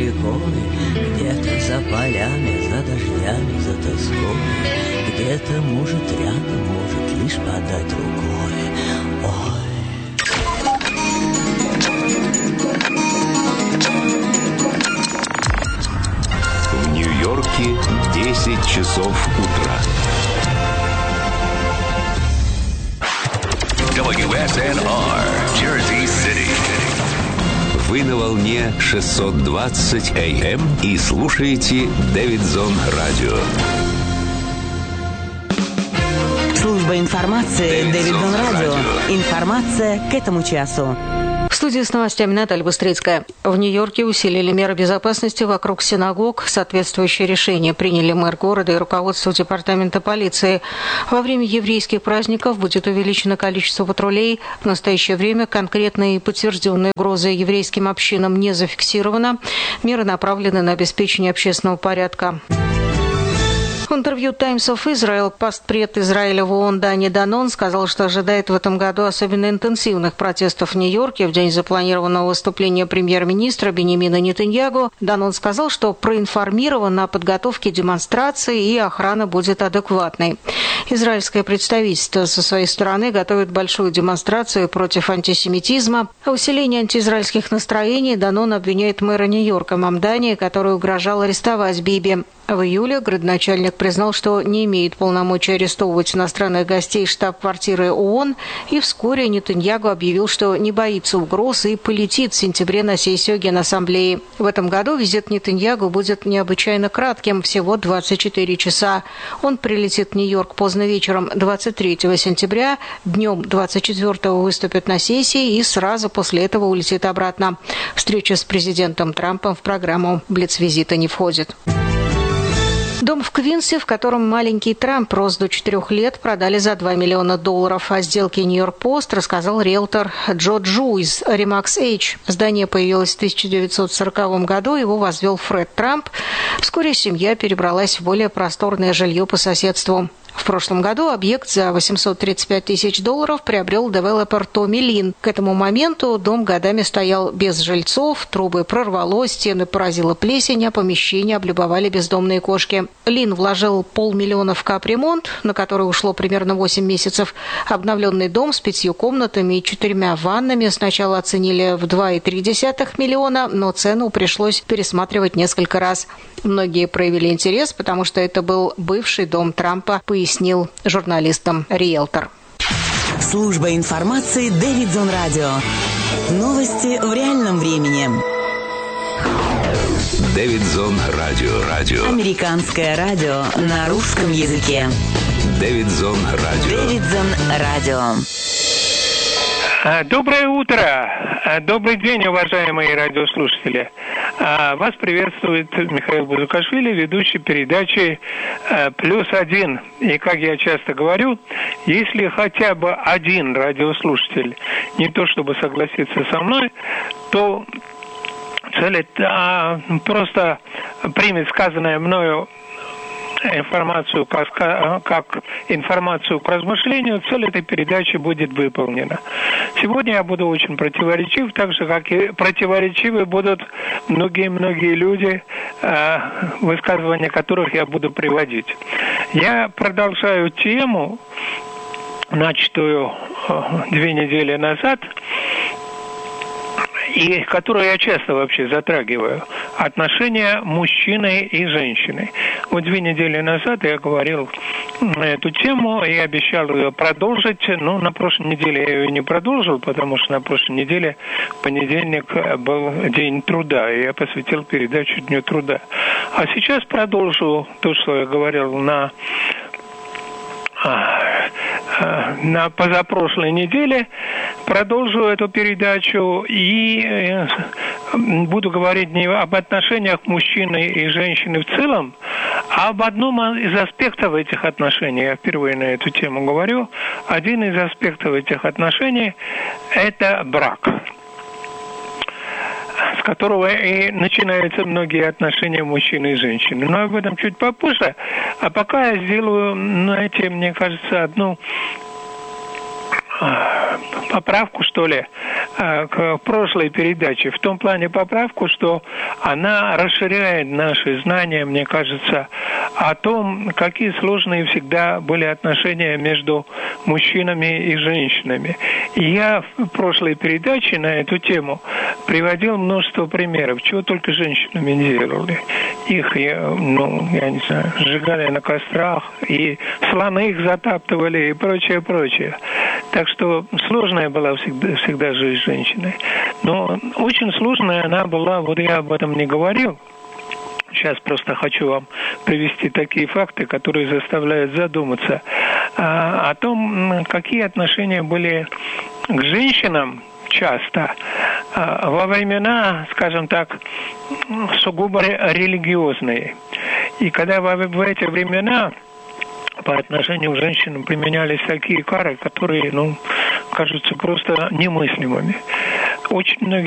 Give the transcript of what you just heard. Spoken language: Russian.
рекой, где-то за полями, за дождями, за тоской, где-то, может, рядом, может, лишь подать рукой. Ой. В Нью-Йорке 10 часов утра. WSNR, Jersey City. Вы на волне 620 AM и слушаете Дэвидсон Радио. Служба информации Дэвидсон Радио. Информация к этому часу. В студии с новостями Наталья Быстрицкая. В Нью-Йорке усилили меры безопасности вокруг синагог. Соответствующее решение приняли мэр города и руководство департамента полиции. Во время еврейских праздников будет увеличено количество патрулей. В настоящее время конкретной и подтвержденной угрозы еврейским общинам не зафиксировано. Меры направлены на обеспечение общественного порядка. В интервью Times of Israel постпред Израиля в ООН Дани Данон сказал, что ожидает в этом году особенно интенсивных протестов в Нью-Йорке в день запланированного выступления премьер-министра Биньямина Нетаньяху. Данон сказал, что проинформирован о подготовке демонстрации и охрана будет адекватной. Израильское представительство со своей стороны готовит большую демонстрацию против антисемитизма. О усилении антиизраильских настроений Данон обвиняет мэра Нью-Йорка Мамдани, который угрожал арестовать Биби. В июле градоначальник признал, что не имеет полномочий арестовывать иностранных гостей штаб-квартиры ООН, и вскоре Нетаньяху объявил, что не боится угроз и полетит в сентябре на сессию Генассамблеи. В этом году визит Нетаньяху будет необычайно кратким, всего 24 часа. Он прилетит в Нью-Йорк поздно вечером 23 сентября, днем 24-го выступит на сессии и сразу после этого улетит обратно. Встреча с президентом Трампом в программу блиц-визита не входит. Дом в Квинсе, в котором маленький Трамп рос до 4 лет, продали за $2 миллиона. О сделке Нью-Йорк-Пост рассказал риэлтор Джо Джу из Remax H. Здание появилось в 1940 году, его возвел Фред Трамп. Вскоре семья перебралась в более просторное жилье по соседству. В прошлом году объект за $835 тысяч приобрел девелопер Томми Лин. К этому моменту дом годами стоял без жильцов, трубы прорвало, стены поразила плесень, а помещения облюбовали бездомные кошки. Лин вложил $500 000 в капремонт, на который ушло примерно 8 месяцев. Обновленный дом с 5 комнатами и 4 ваннами сначала оценили в $2,3 миллиона, но цену пришлось пересматривать несколько раз. Многие проявили интерес, потому что это был бывший дом Трампа, пояснил журналистам риэлтор. Служба информации Дэвидсон Радио. Новости в реальном времени. Дэвидсон Радио. Американское радио на русском языке. Дэвидсон Радио. Доброе утро, добрый день, уважаемые радиослушатели. Вас приветствует Михаил Бузукашвили, ведущий передачи «Плюс один». И, как я часто говорю, если хотя бы один радиослушатель не то чтобы согласится со мной, то цель просто примет сказанное мною информацию как информацию к размышлению, цель этой передачи будет выполнена. Сегодня я буду очень противоречив, так же, как и противоречивы будут многие люди, высказывания которых я буду приводить. Я продолжаю тему, начатую 2 недели назад, и которую я часто вообще затрагиваю, отношения мужчины и женщины. Вот 2 недели назад я говорил эту тему и обещал ее продолжить, но на прошлой неделе я ее не продолжил, потому что на прошлой неделе в понедельник был День труда, и я посвятил передачу Дню труда. А сейчас продолжу то, что я говорил на позапрошлой неделе, продолжу эту передачу и буду говорить не об отношениях мужчины и женщины в целом, а об одном из аспектов этих отношений. Я впервые на эту тему говорю. Один из аспектов этих отношений – это брак, с которого и начинаются многие отношения мужчины и женщины. Но об этом чуть попозже. А пока я сделаю, знаете, мне кажется, одну поправку, что ли, к прошлой передаче. В том плане поправку, что она расширяет наши знания, мне кажется, о том, какие сложные всегда были отношения между мужчинами и женщинами. И я в прошлой передаче на эту тему приводил множество примеров, чего только женщинами делали. Их, я не знаю, сжигали на кострах, и слоны их затаптывали, и прочее, прочее. Так что сложная была всегда жизнь женщины. Но очень сложная она была, вот я об этом не говорил. Сейчас просто хочу вам привести такие факты, которые заставляют задуматься о том, какие отношения были к женщинам часто во времена, скажем так, сугубо религиозные. И когда в эти времена по отношению к женщинам применялись такие кары, которые, кажутся просто немыслимыми. Очень многие